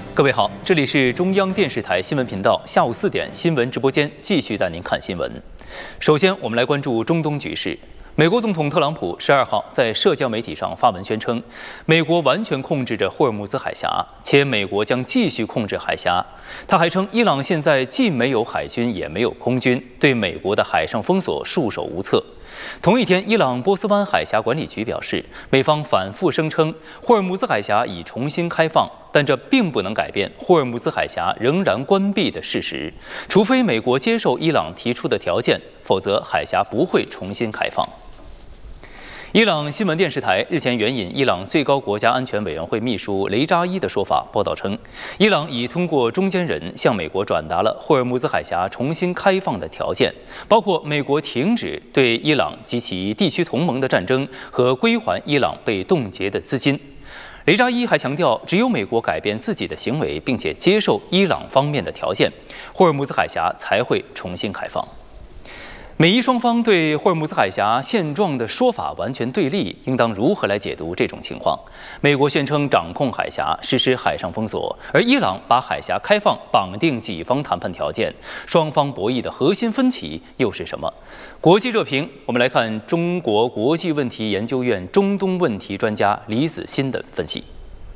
各位好，这里是中央电视台新闻频道，下午4点新闻直播间继续带您看新闻。首先，我们来关注中东局势。美国总统特朗普12号在社交媒体上发文宣称，美国完全控制着霍尔木兹海峡，且美国将继续控制海峡。他还称，伊朗现在既没有海军也没有空军，对美国的海上封锁束手无策。同一天，伊朗波斯湾海峡管理局表示，美方反复声称霍尔木兹海峡已重新开放，但这并不能改变霍尔木兹海峡仍然关闭的事实。除非美国接受伊朗提出的条件，否则海峡不会重新开放。伊朗新闻电视台日前援引伊朗最高国家安全委员会秘书雷扎伊的说法报道称，伊朗已通过中间人向美国转达了霍尔木兹海峡重新开放的条件，包括美国停止对伊朗及其地区同盟的战争和归还伊朗被冻结的资金。雷扎伊还强调，只有美国改变自己的行为，并且接受伊朗方面的条件，霍尔木兹海峡才会重新开放。美伊双方对霍尔木兹海峡现状的说法完全对立，应当如何来解读这种情况？美国宣称掌控海峡，实施海上封锁，而伊朗把海峡开放绑定己方谈判条件，双方博弈的核心分歧又是什么？国际热评，我们来看中国国际问题研究院中东问题专家李子欣的分析。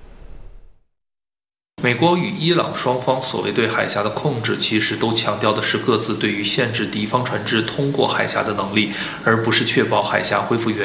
美国与伊朗双方所谓对海峡的控制，其实都强调的是各自对于限制敌方船只通过海峡的能力，而不是确保海峡恢复原